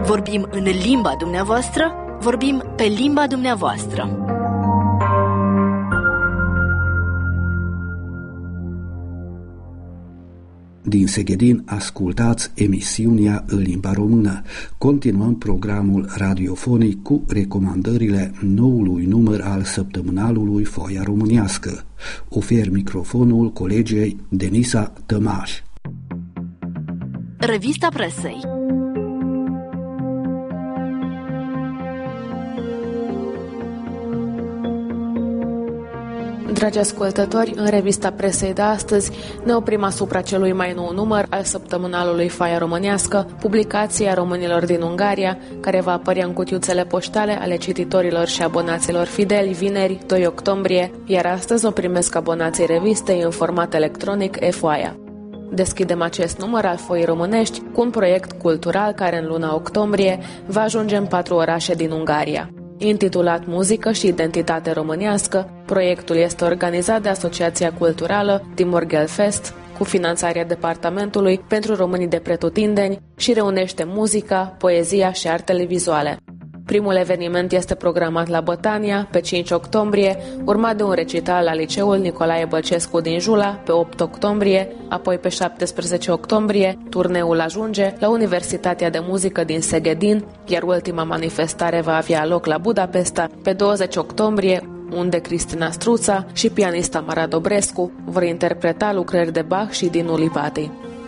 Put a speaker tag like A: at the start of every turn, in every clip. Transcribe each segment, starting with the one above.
A: Vorbim în limba dumneavoastră, vorbim pe limba dumneavoastră.
B: Din Seghedin ascultați emisiunea în limba română. Continuăm programul radiofonic cu recomandările noului număr al săptămânalului Foaia Românească. Ofer microfonul colegei Denisa Tămaș.
A: Revista presei.
C: Dragi ascultători, în revista presei de astăzi ne oprim asupra celui mai nou număr al săptămânalului Foaia Românească, publicație a românilor din Ungaria, care va apărea în cutiuțele poștale ale cititorilor și abonaților fideli vineri, 2 octombrie, iar astăzi o primesc abonații revistei în format electronic e-foaia. Deschidem acest număr al Foii Românești cu un proiect cultural care în luna octombrie va ajunge în 4 orașe din Ungaria. Intitulat Muzică și identitate românească, proiectul este organizat de Asociația Culturală Timorgelfest cu finanțarea Departamentului pentru Românii de Pretutindeni și reunește muzica, poezia și artele vizuale. Primul eveniment este programat la Bătania pe 5 octombrie, urmat de un recital la Liceul Nicolae Bălcescu din Jula pe 8 octombrie, apoi pe 17 octombrie turneul ajunge la Universitatea de Muzică din Seghedin, iar ultima manifestare va avea loc la Budapesta pe 20 octombrie, unde Cristina Struța și pianista Mara Dobrescu vor interpreta lucrări de Bach și Dinu Lipati.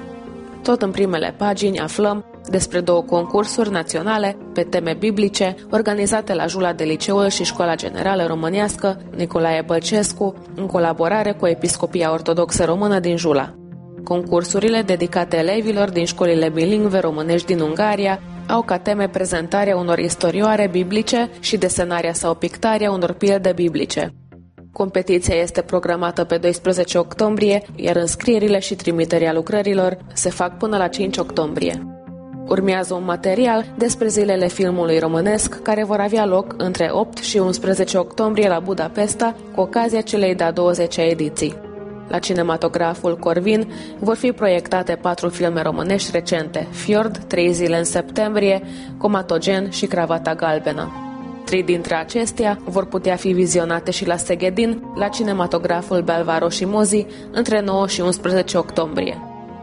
C: Tot în primele pagini aflăm despre 2 concursuri naționale pe teme biblice organizate la Jula de Liceul și Școala Generală Românească Nicolae Bălcescu, în colaborare cu Episcopia Ortodoxă Română din Jula. Concursurile dedicate elevilor din școlile bilingve românești din Ungaria au ca teme prezentarea unor istorioare biblice și desenarea sau pictarea unor pilde biblice. Competiția este programată pe 12 octombrie, iar înscrierile și trimiterea lucrărilor se fac până la 5 octombrie. Urmează un material despre zilele filmului românesc care vor avea loc între 8 și 11 octombrie la Budapesta cu ocazia celei de-a 20-a ediții. La cinematograful Corvin vor fi proiectate 4 filme românești recente: Fjord, 3 zile în septembrie, Comatogen și Cravata galbenă. 3 dintre acestea vor putea fi vizionate și la Seghedin, la cinematograful Belvaro și Mozi, între 9 și 11 octombrie.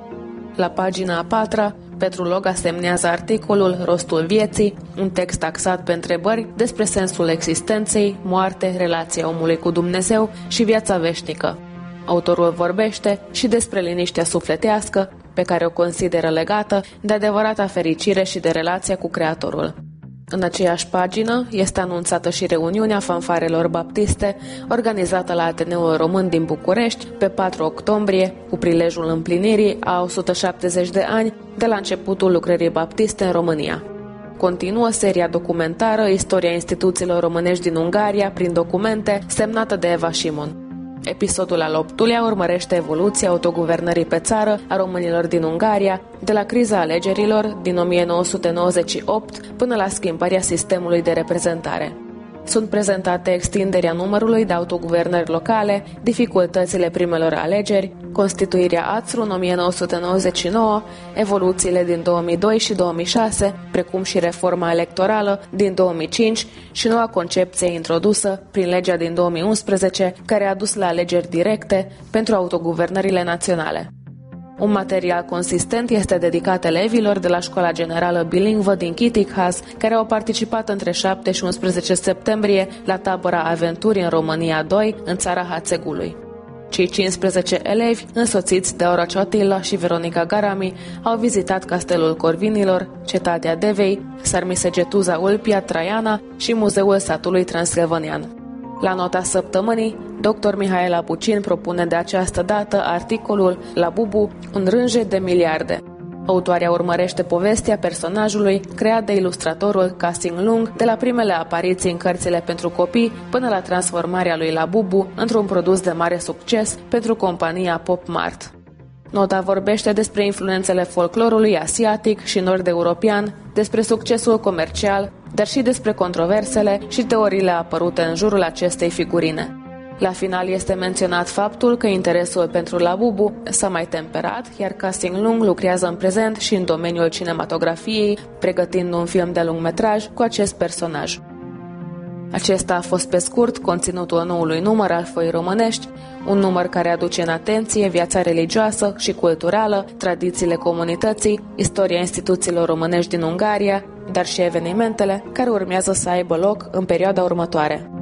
C: La pagina a 4-a, Petru Loga semnează articolul Rostul vieții, un text axat pe întrebări despre sensul existenței, moarte, relația omului cu Dumnezeu și viața veșnică. Autorul vorbește și despre liniștea sufletească, pe care o consideră legată de adevărata fericire și de relația cu Creatorul. În aceeași pagină este anunțată și reuniunea fanfarelor baptiste organizată la Ateneul Român din București pe 4 octombrie, cu prilejul împlinirii a 170 de ani de la începutul lucrării baptiste în România. Continuă seria documentară Istoria instituțiilor românești din Ungaria prin documente, semnată de Eva Simon. Episodul al 8-lea urmărește evoluția autoguvernării pe țară a românilor din Ungaria, de la criza alegerilor din 1998 până la schimbarea sistemului de reprezentare. Sunt prezentate extinderea numărului de autoguvernări locale, dificultățile primelor alegeri, constituirea AțRU în 1999, evoluțiile din 2002 și 2006, precum și reforma electorală din 2005 și noua concepție introdusă prin legea din 2011, care a dus la alegeri directe pentru autoguvernările naționale. Un material consistent este dedicat elevilor de la Școala Generală Bilingvă din Chitighaz, care au participat între 7 și 11 septembrie la tabăra Aventuri în România 2, în țara Hațegului. Cei 15 elevi, însoțiți de Aura Ciotila și Veronica Garami, au vizitat Castelul Corvinilor, Cetatea Devei, Sarmisegetuza Ulpia Traiana și Muzeul Satului Transilvanian. La nota săptămânii, dr. Mihaela Pucin propune de această dată articolul La Bubu, un rânjet de miliarde. Autoarea urmărește povestea personajului creat de ilustratorul Casting Lung de la primele apariții în cărțile pentru copii până la transformarea lui La Bubu într-un produs de mare succes pentru compania Pop Mart. Nota vorbește despre influențele folclorului asiatic și nord-european, despre succesul comercial, dar și despre controversele și teoriile apărute în jurul acestei figurine. La final este menționat faptul că interesul pentru Labubu s-a mai temperat, iar Casting Lung lucrează în prezent și în domeniul cinematografiei, pregătind un film de lungmetraj cu acest personaj. Acesta a fost pe scurt conținutul noului număr al Foii Românești, un număr care aduce în atenție viața religioasă și culturală, tradițiile comunității, istoria instituțiilor românești din Ungaria, dar și evenimentele care urmează să aibă loc în perioada următoare.